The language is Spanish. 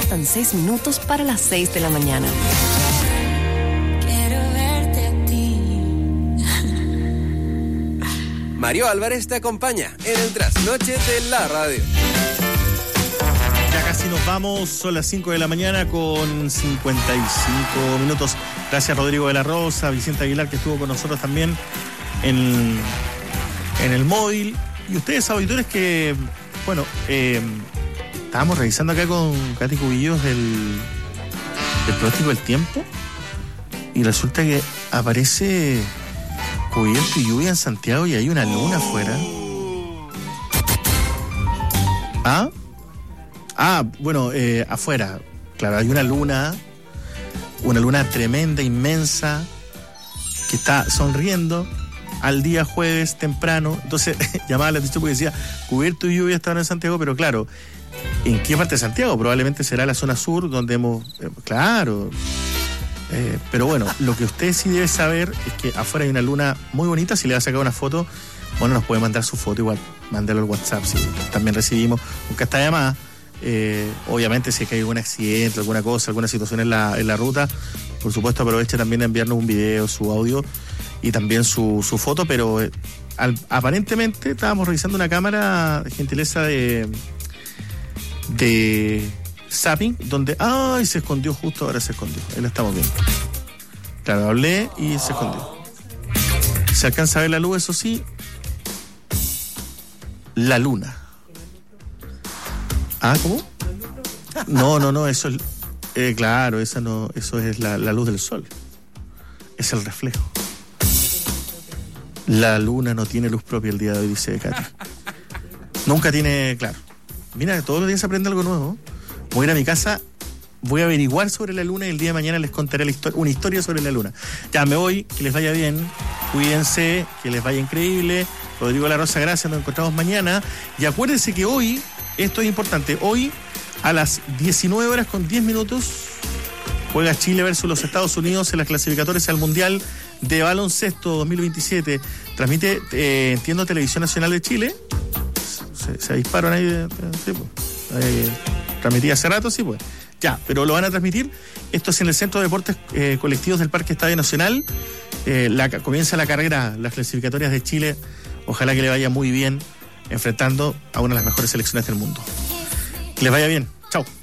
Faltan 6 minutos para las 6 de la mañana. Quiero verte a ti. Mario Álvarez te acompaña en el trasnoche de la radio. Ya casi nos vamos, son las 5 de la mañana con 55 minutos. Gracias Rodrigo de la Rosa, Vicente Aguilar, que estuvo con nosotros también en el móvil. Y ustedes, auditores, que, bueno, estábamos revisando acá con Katy Cubillos del pronóstico del tiempo. Y resulta que aparece cubierto y lluvia en Santiago y hay una luna afuera. Bueno, afuera, claro, hay una luna tremenda, inmensa, que está sonriendo al día jueves temprano. Entonces llamaba la atención porque decía cubierto y lluvia estaban en Santiago, pero claro, ¿en qué parte de Santiago? Probablemente será la zona sur donde hemos, claro, pero bueno, lo que usted sí debe saber es que afuera hay una luna muy bonita. Si le va a sacar una foto, bueno, nos puede mandar su foto igual, mándalo al WhatsApp, si también recibimos, aunque esta llamada. Obviamente si hay algún accidente, alguna cosa, alguna situación en la ruta, por supuesto aproveche también a enviarnos un video, su audio y también su foto, pero aparentemente estábamos revisando una cámara de gentileza de Zapping, donde se escondió, justo ahora se escondió, ahí la estamos viendo, claro, hablé y se escondió. Se alcanza a ver la luz, eso sí, la luna. ¿Cómo? No, eso es, claro, eso es la luz del sol. Es el reflejo. La luna no tiene luz propia el día de hoy, dice Katy. Nunca tiene, claro. Mira, todos los días se aprende algo nuevo. Voy a ir a mi casa, voy a averiguar sobre la luna y el día de mañana les contaré una historia sobre la luna. Ya me voy, que les vaya bien, cuídense, que les vaya increíble. Rodrigo de la Rosa, gracias, nos encontramos mañana. Y acuérdense que hoy, esto es importante, hoy a las 19:10 juega Chile versus los Estados Unidos en las clasificatorias al Mundial de Baloncesto 2027. Transmite, entiendo, Televisión Nacional de Chile. Se disparan ahí, sí, pues. Transmitía hace rato, sí, pues. Ya, pero lo van a transmitir. Esto es en el Centro de Deportes Colectivos del Parque Estadio Nacional. Comienza la carrera, las clasificatorias de Chile. Ojalá que le vaya muy bien, enfrentando a una de las mejores selecciones del mundo. Que les vaya bien. Chao.